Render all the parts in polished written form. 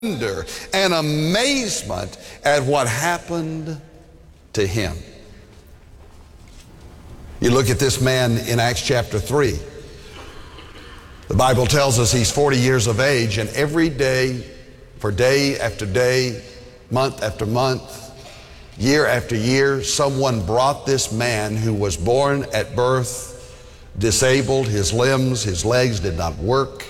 wonder and amazement at what happened to him. You look at this man in Acts chapter 3. The Bible tells us he's 40 years of age, and every day, for day after day, month after month, year after year, someone brought this man who was born at birth disabled. His limbs, his legs did not work.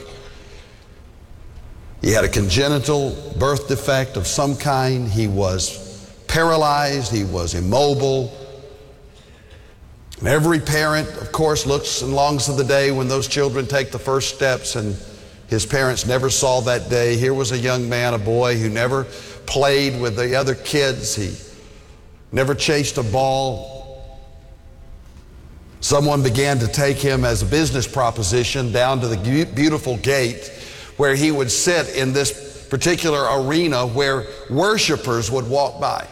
He had a congenital birth defect of some kind. He was paralyzed. He was immobile. And every parent, of course, looks and longs for the day when those children take the first steps, and his parents never saw that day. Here was a young man, a boy who never played with the other kids. He never chased a ball. Someone began to take him as a business proposition down to the beautiful gate where he would sit in this particular arena where worshipers would walk by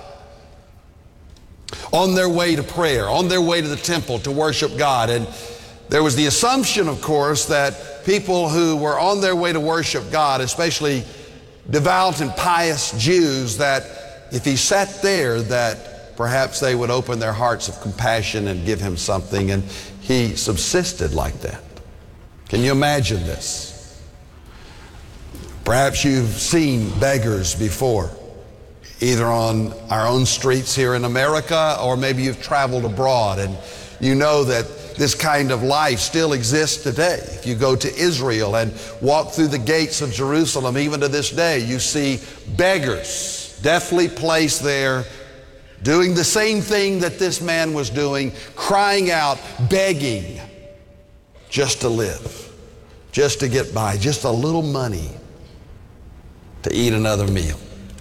on their way to prayer, on their way to the temple to worship God. And there was the assumption, of course, that people who were on their way to worship God, especially devout and pious Jews, that if he sat there, that perhaps they would open their hearts of compassion and give him something. And he subsisted like that. Can you imagine this? Perhaps you've seen beggars before, either on our own streets here in America, or maybe you've traveled abroad, and you know that this kind of life still exists today. If you go to Israel and walk through the gates of Jerusalem, even to this day, you see beggars deftly placed there, doing the same thing that this man was doing, crying out, begging just to live, just to get by, just a little money to eat another meal.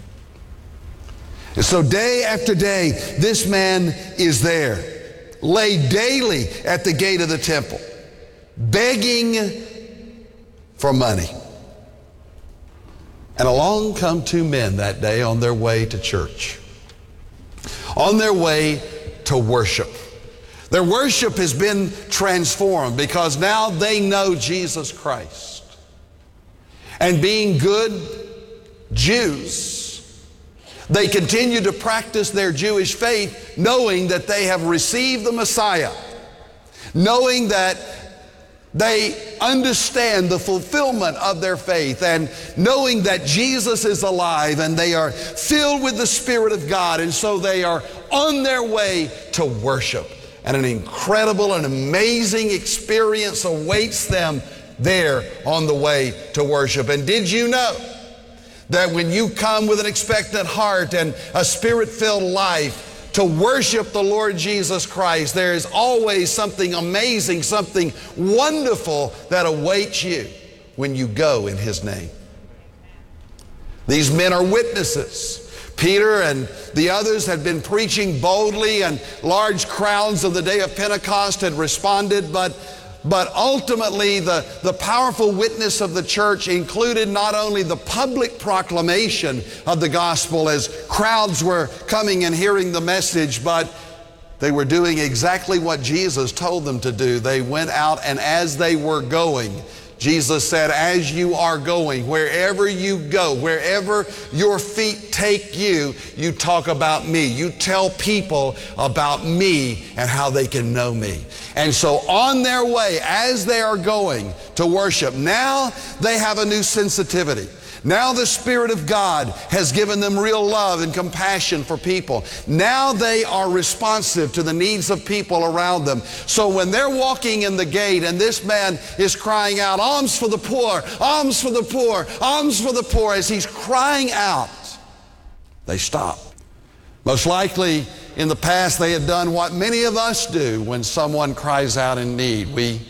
And so day after day, this man is there, laid daily at the gate of the temple, begging for money. And along come two men that day on their way to church, on their way to worship. Their worship has been transformed because now they know Jesus Christ. And being good Jews, they continue to practice their Jewish faith, knowing that they have received the Messiah, knowing that they understand the fulfillment of their faith, and knowing that Jesus is alive, and they are filled with the Spirit of God, and so they are on their way to worship. And an incredible and amazing experience awaits them there on the way to worship. And did you know that when you come with an expectant heart and a Spirit-filled life to worship the Lord Jesus Christ, there is always something amazing, something wonderful that awaits you when you go in His name? These men are witnesses. Peter and the others had been preaching boldly, and large crowds of the day of Pentecost had responded, but ultimately, the powerful witness of the church included not only the public proclamation of the gospel as crowds were coming and hearing the message, but they were doing exactly what Jesus told them to do. They went out, and as they were going, Jesus said, as you are going, wherever you go, wherever your feet take you, you talk about me. You tell people about me and how they can know me. And so on their way, as they are going to worship, now they have a new sensitivity. Now the Spirit of God has given them real love and compassion for people. Now they are responsive to the needs of people around them. So when they're walking in the gate and this man is crying out, alms for the poor, alms for the poor, alms for the poor, as he's crying out, they stop. Most likely in the past they had done what many of us do when someone cries out in need. We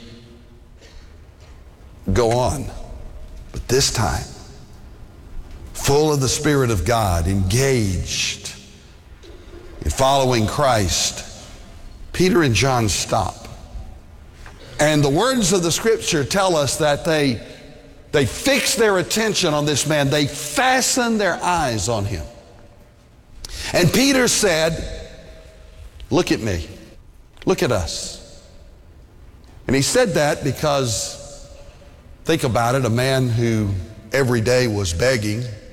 go on. But this time, full of the Spirit of God, engaged in following Christ, Peter and John stop. And the words of the Scripture tell us that they fix their attention on this man. They fasten their eyes on him. And Peter said, look at me. Look at us. And he said that because, think about it, a man who every day was begging,